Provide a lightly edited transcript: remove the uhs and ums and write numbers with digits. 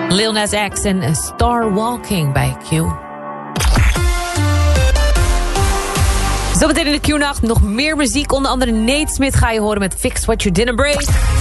Lil Nas X en Star Walking bij Q. Zometeen in de Q-nacht nog meer muziek. Onder andere Nate Smith ga je horen met Fix What You Didn't Break.